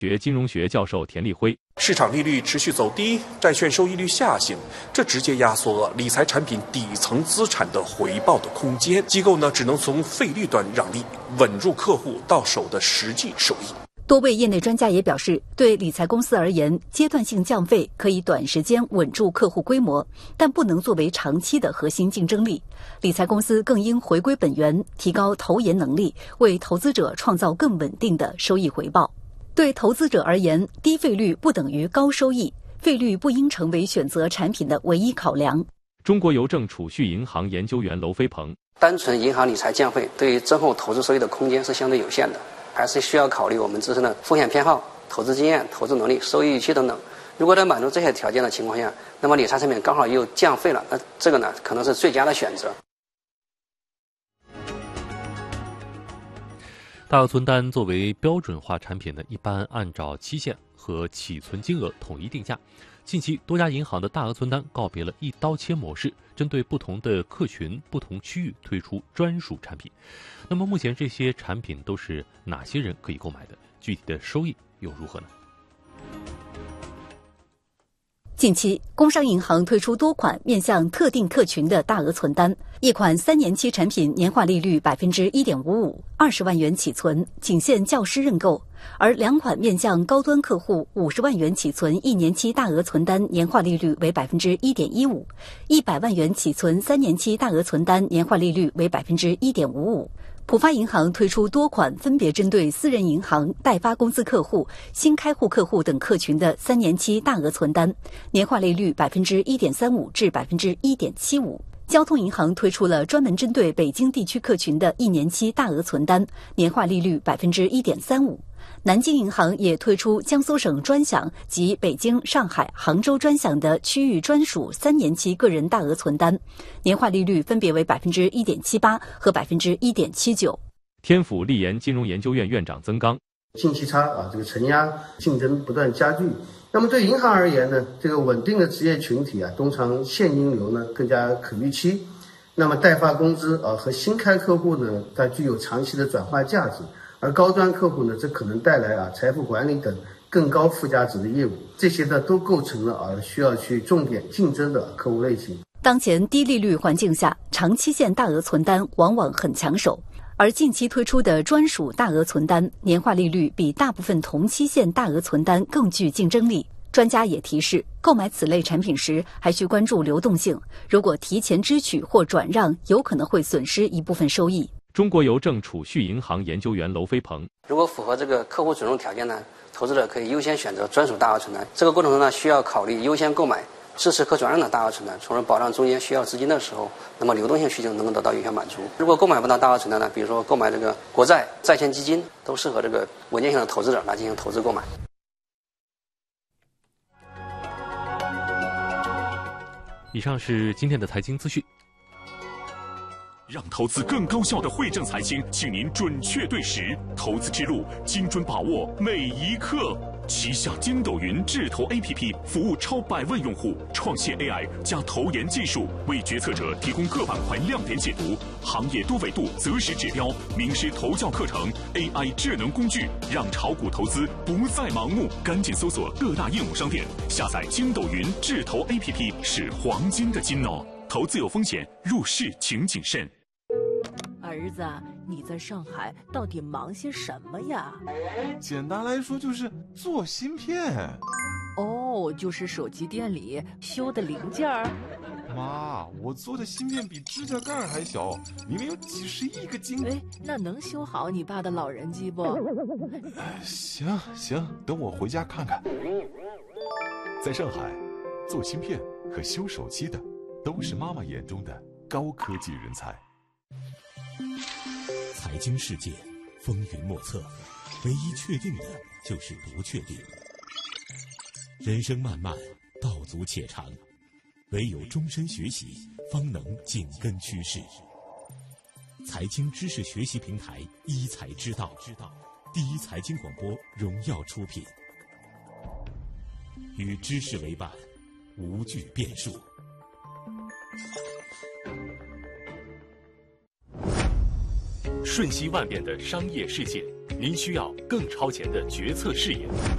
学金融学教授田立辉， 市场利率持续走低，债券收益率下行，这直接压缩了理财产品底层资产的回报的空间。机构呢，只能从费率端让利，稳住客户到手的实际收益。 多位业内专家也表示，对理财公司而言，阶段性降费可以短时间稳住客户规模，但不能作为长期的核心竞争力。理财公司更应回归本源，提高投研能力，为投资者创造更稳定的收益回报。对投资者而言，低费率不等于高收益，费率不应成为选择产品的唯一考量。 中国邮政储蓄银行研究员娄飞鹏， 单纯银行理财降费对于增厚投资收益的空间是相对有限的，还是需要考虑我们自身的风险偏好、投资经验、投资能力、收益预期等等。如果在满足这些条件的情况下，那么理财产品刚好又降费了，那这个呢可能是最佳的选择。 大额存单作为标准化产品呢，一般按照期限和起存金额统一定价。近期多家银行的大额存单告别了一刀切模式，针对不同的客群、不同区域推出专属产品。那么目前这些产品都是哪些人可以购买的？具体的收益又如何呢？ 近期，工商银行推出多款面向特定客群的大额存单，一款3年期产品年化利率1.55%，20万元起存，仅限教师认购；而2款面向高端客户50万元起存1年期大额存单年化利率为1.15%，100万元起存3年期大额存单年化利率为1.55%。浦发银行推出多款分别针对私人银行、代发公司客户、新开户客户等客群的3年期大额存单，年化利率1.35%至1.75%。交通银行推出了专门针对北京地区客群的1年期大额存单，年化利率1.35%。南京银行也推出江苏省专享及北京、上海、杭州专享的区域专属3年期个人大额存单，年化利率分别为1.78%和1.79%。 天府立研金融研究院院长曾刚， 信息差这个承压竞争不断加剧。那么对银行而言呢，这个稳定的职业群体通常现金流呢更加可预期。那么代发工资和新开客户呢，它具有长期的转化价值。而高端客户呢，这可能带来财富管理等更高附加值的业务，这些呢都构成了需要去重点竞争的客户类型。 当前低利率环境下，长期限大额存单往往很抢手，而近期推出的专属大额存单年化利率比大部分同期限大额存单更具竞争力。专家也提示，购买此类产品时还需关注流动性，如果提前支取或转让，有可能会损失一部分收益。 中国邮政储蓄银行研究员娄飞鹏， 如果符合这个客户准入条件呢，投资者可以优先选择专属大额存单。这个过程中呢，需要考虑优先购买支持可转让的大额存单，从而保障中间需要资金的时候，那么流动性需求能够得到有效满足。如果购买不到大额存单呢，比如说购买这个国债、债券基金，都适合这个稳健型的投资者来进行投资购买。 以上是今天的财经资讯。 让投资更高效的惠正财经，请您准确对时，投资之路精准把握每一刻。旗下筋斗云智投 APP 服务超100万用户，创新 AI 加投研技术，为决策者提供各板块亮点解读、行业多维度择时指标、名师投教课程、AI 智能工具，让炒股投资不再盲目。赶紧搜索各大应用商店，下载筋斗云智投 APP 是黄金的金哦。投资有风险，入市请谨慎。 儿子，你在上海到底忙些什么呀？ 简单来说就是做芯片。 哦，就是手机店里修的零件儿。 妈，我做的芯片比指甲盖还小，明明有几十亿个晶。 哎，那能修好你爸的老人机不？ 行，等我回家看看。 在上海，做芯片和修手机的都是妈妈眼中的高科技人才。 财经世界风云莫测，唯一确定的就是不确定。人生漫漫，道阻且长，唯有终身学习，方能紧跟趋势。财经知识学习平台一财之道，第一财经广播荣耀出品，与知识为伴，无惧变数。 瞬息万变的商业世界， 您需要更超前的决策视野。